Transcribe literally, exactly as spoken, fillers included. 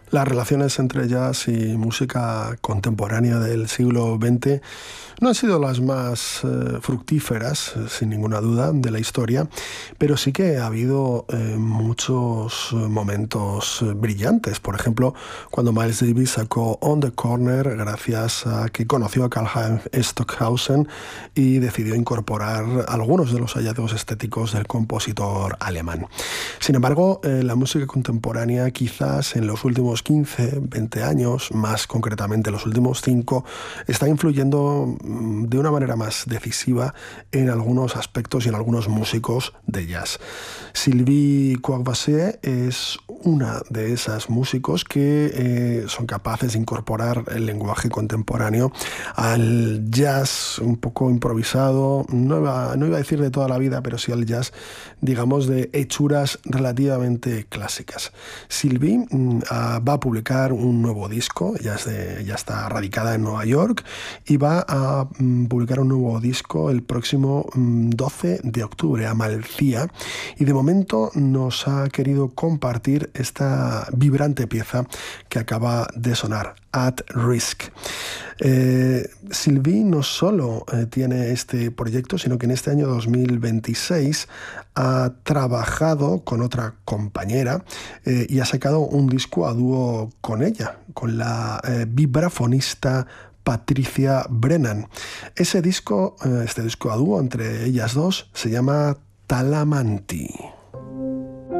Las relaciones entre jazz y música contemporánea del siglo veinte no han sido las más eh, fructíferas, sin ninguna duda, de la historia, pero sí que ha habido eh, muchos momentos brillantes. Por ejemplo, cuando Miles Davis sacó On the Corner, gracias a que conoció a Karlheinz Stockhausen y decidió incorporar algunos de los hallazgos estéticos del compositor alemán. Sin embargo, eh, la música contemporánea quizás en los últimos quince, veinte años, más concretamente los últimos cinco, está influyendo de una manera más decisiva en algunos aspectos y en algunos músicos de jazz. Sylvie Courvoisier es una de esas músicos que eh, son capaces de incorporar el lenguaje contemporáneo al jazz un poco improvisado, no iba, no iba a decir de toda la vida, pero sí al jazz, digamos, de hechuras relativamente clásicas. Sylvie mm, va a publicar un nuevo disco, ya, es de, ya está radicada en Nueva York, y va a mm, publicar un nuevo disco el próximo mm, doce de octubre, Amalthea, y de momento nos ha querido compartir esta vibrante pieza que acaba de sonar, At Risk. Eh, Sylvie no solo eh, tiene este proyecto, sino que en este año dos mil veintiséis ha trabajado con otra compañera eh, y ha sacado un disco a dúo con ella, con la eh, vibrafonista Patricia Brennan. Ese disco, eh, este disco a dúo entre ellas dos, se llama Talamanti.